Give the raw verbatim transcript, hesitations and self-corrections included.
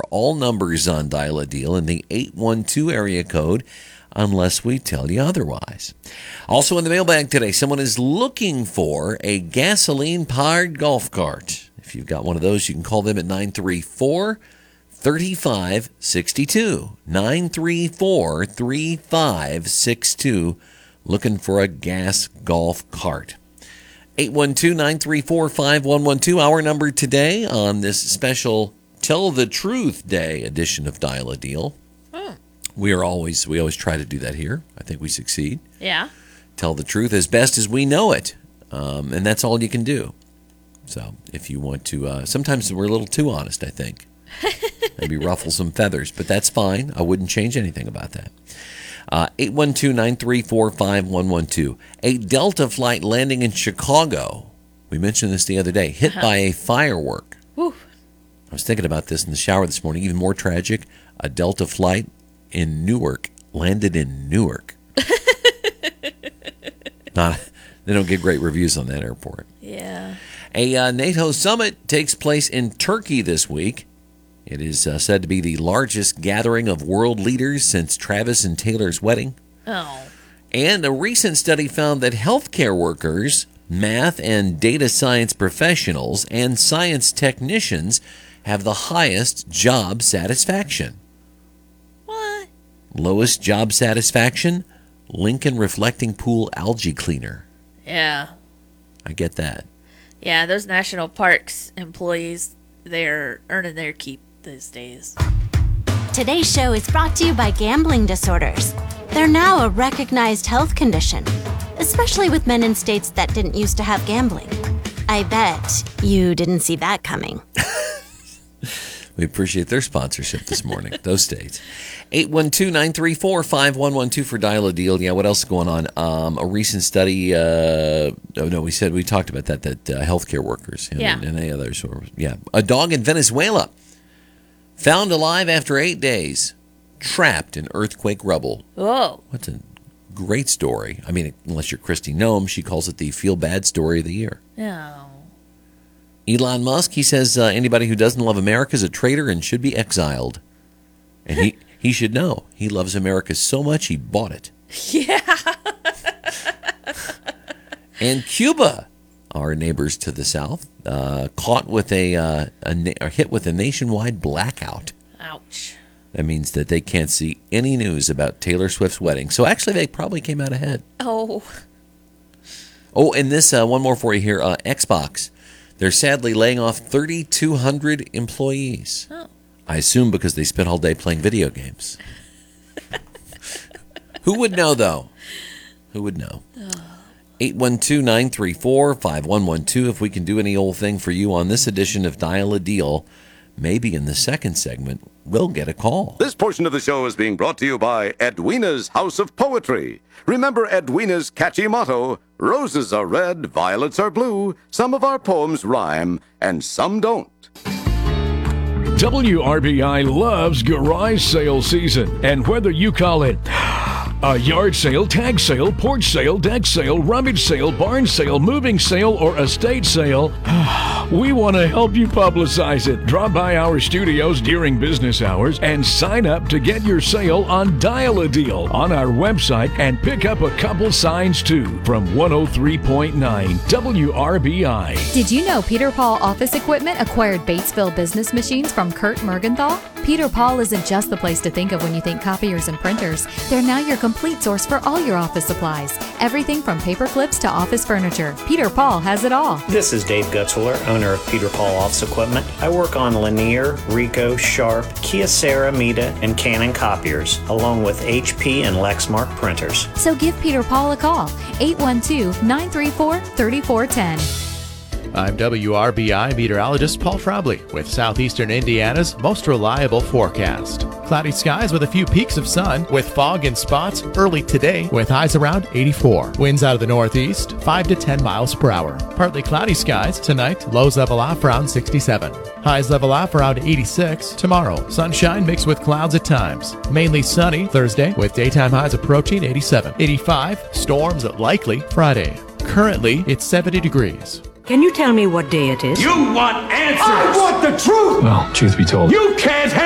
all numbers on Dial-A-Deal in the eight one two area code unless we tell you otherwise. Also in the mailbag today, someone is looking for a gasoline-powered golf cart. If you've got one of those, you can call them at nine three four, three five six two. nine three four, three five six two. Looking for a gas golf cart. eight one two, nine three four, five one one two, our number today on this special Tell the Truth Day edition of Dial-A-Deal. Hmm. We are always, we always try to do that here. I think we succeed. Yeah. Tell the truth as best as we know it. Um, and that's all you can do. So if you want to, uh, sometimes we're a little too honest, I think. Maybe ruffle some feathers, but that's fine. I wouldn't change anything about that. Uh, eight one two, nine three four, five one one two. A Delta flight landing in Chicago. We mentioned this the other day. Hit by a firework. Woo. I was thinking about this in the shower this morning. Even more tragic, a Delta flight in Newark landed in Newark. Not, they don't get great reviews on that airport. Yeah. A uh, NATO summit takes place in Turkey this week. It is uh, said to be the largest gathering of world leaders since Travis and Taylor's wedding. Oh. And a recent study found that healthcare workers, math and data science professionals, and science technicians have the highest job satisfaction. What? Lowest job satisfaction? Lincoln Reflecting Pool algae cleaner. Yeah. I get that. Yeah, those national parks employees, they're earning their keep these days. Today's show is brought to you by gambling disorders. They're now a recognized health condition, especially with men in states that didn't used to have gambling. I bet you didn't see that coming. We appreciate their sponsorship this morning, those states. eight one two, nine three four, five one one two for Dial-A-Deal. Yeah, what else is going on? Um, a recent study, uh, oh no, we said, we talked about that, that uh, healthcare workers and, yeah. and any others. Or, yeah. A dog in Venezuela found alive after eight days, trapped in earthquake rubble. Whoa. What's a great story. I mean, unless you're Christy Nome, she calls it the feel-bad story of the year. Yeah. Elon Musk, he says uh, anybody who doesn't love America is a traitor and should be exiled. And he, he should know. He loves America so much he bought it. Yeah. And Cuba, our neighbors to the south, uh, caught with a, uh, a na- or hit with a nationwide blackout. Ouch. That means that they can't see any news about Taylor Swift's wedding. So actually, they probably came out ahead. Oh. Oh, and this, uh, one more for you here. Uh, Xbox. They're sadly laying off three thousand two hundred employees. Oh. I assume because they spent all day playing video games. Who would know, though? Who would know? Oh. eight one two, nine three four, five one one two. If we can do any old thing for you on this edition of Dial-A-Deal, maybe in the second segment, we'll get a call. This portion of the show is being brought to you by Edwina's House of Poetry. Remember Edwina's catchy motto, roses are red, violets are blue, some of our poems rhyme, and some don't. W R B I loves garage sale season, and whether you call it a yard sale, tag sale, porch sale, deck sale, rummage sale, barn sale, moving sale, or estate sale, we want to help you publicize it. Drop by our studios during business hours and sign up to get your sale on Dial-A-Deal on our website and pick up a couple signs too from one oh three point nine W R B I. Did you know Peter Paul Office Equipment acquired Batesville business machines from Kurt Mergenthal? Peter Paul isn't just the place to think of when you think copiers and printers. They're now your complete source for all your office supplies. Everything from paper clips to office furniture. Peter Paul has it all. This is Dave Gutzwiller, owner of Peter Paul Office Equipment. I work on Lanier, Ricoh, Sharp, Kyocera, Mita, and Canon copiers, along with H P and Lexmark printers. So give Peter Paul a call, eight one two, nine three four, three four one zero. I'm W R B I meteorologist Paul Frobley with Southeastern Indiana's most reliable forecast. Cloudy skies with a few peaks of sun with fog in spots early today with highs around eighty-four. Winds out of the northeast, five to ten miles per hour. Partly cloudy skies tonight, lows level off around sixty-seven. Highs level off around eighty-six. Tomorrow, sunshine mixed with clouds at times. Mainly sunny Thursday with daytime highs approaching eighty-seven. eighty-five, storms likely Friday. Currently, it's seventy degrees. Can you tell me what day it is? You want answers! I want the truth! Well, truth be told, you can't have